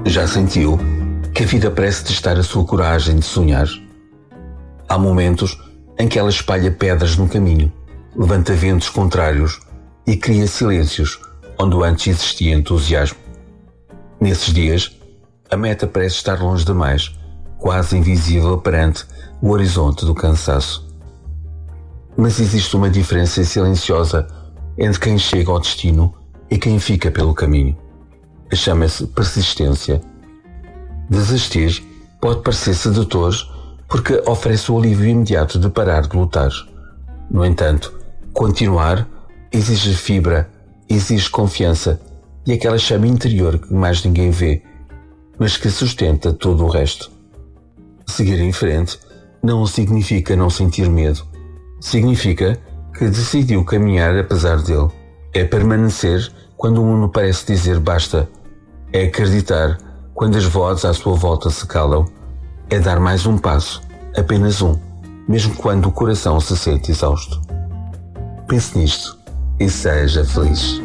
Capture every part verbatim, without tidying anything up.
Já sentiu que a vida parece testar a sua coragem de sonhar? Há momentos em que ela espalha pedras no caminho, levanta ventos contrários e cria silêncios onde antes existia entusiasmo. Nesses dias, a meta parece estar longe demais, quase invisível perante o horizonte do cansaço. Mas existe uma diferença silenciosa entre quem chega ao destino e quem fica pelo caminho. Chama-se persistência. Desistir pode parecer sedutor porque oferece o alívio imediato de parar de lutar. No entanto, continuar exige fibra, exige confiança e aquela chama interior que mais ninguém vê, mas que sustenta todo o resto. Seguir em frente não significa não sentir medo. Significa que decidiu caminhar apesar dele. É permanecer quando o mundo parece dizer basta. É acreditar quando as vozes à sua volta se calam. É dar mais um passo, apenas um, mesmo quando o coração se sente exausto. Pense nisto e seja feliz.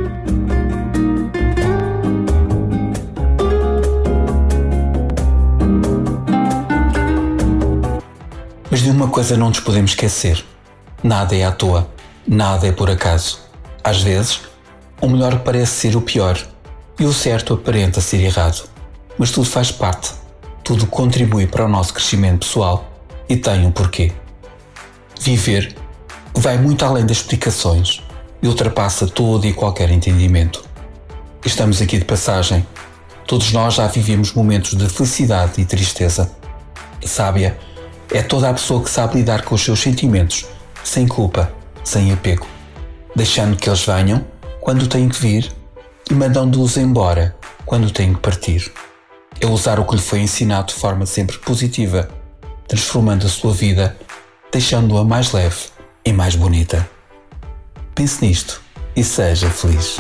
Mas de uma coisa não nos podemos esquecer. Nada é à toa, nada é por acaso. Às vezes, o melhor parece ser o pior e o certo aparenta ser errado. Mas tudo faz parte, tudo contribui para o nosso crescimento pessoal e tem um porquê. Viver vai muito além das explicações e ultrapassa todo e qualquer entendimento. Estamos aqui de passagem. Todos nós já vivemos momentos de felicidade e tristeza. Sábia é toda a pessoa que sabe lidar com os seus sentimentos, sem culpa, sem apego, deixando que eles venham quando têm que vir e mandando-os embora quando têm que partir. É usar o que lhe foi ensinado de forma sempre positiva, transformando a sua vida, deixando-a mais leve e mais bonita. Pense nisto e seja feliz.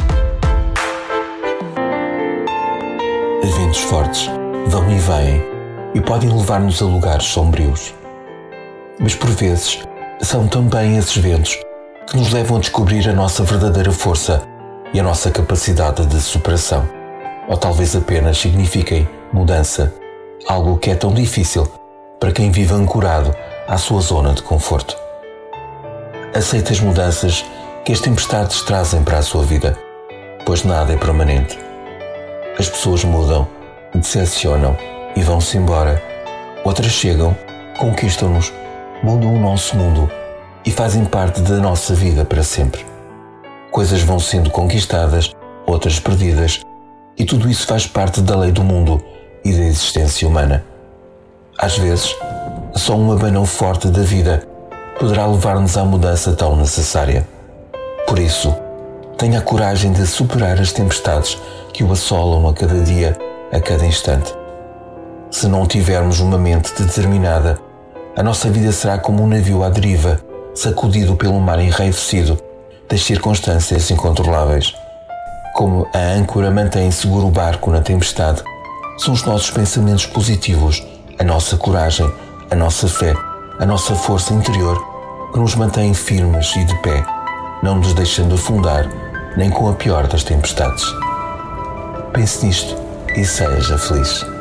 Eventos fortes vão e vêm e podem levar-nos a lugares sombrios. Mas por vezes são também esses ventos que nos levam a descobrir a nossa verdadeira força e a nossa capacidade de superação. Ou talvez apenas signifiquem mudança, algo que é tão difícil para quem vive ancorado à sua zona de conforto. Aceite as mudanças que as tempestades trazem para a sua vida, pois nada é permanente. As pessoas mudam, decepcionam e vão-se embora. Outras chegam, conquistam-nos, mudam o nosso mundo e fazem parte da nossa vida para sempre. Coisas vão sendo conquistadas, outras perdidas, e tudo isso faz parte da lei do mundo e da existência humana. Às vezes, só um abanão forte da vida poderá levar-nos à mudança tão necessária. Por isso, tenha a coragem de superar as tempestades que o assolam a cada dia, a cada instante. Se não tivermos uma mente determinada, a nossa vida será como um navio à deriva, sacudido pelo mar enraivecido das circunstâncias incontroláveis. Como a âncora mantém seguro o barco na tempestade, são os nossos pensamentos positivos, a nossa coragem, a nossa fé, a nossa força interior que nos mantêm firmes e de pé, não nos deixando afundar nem com a pior das tempestades. Pense nisto e seja feliz.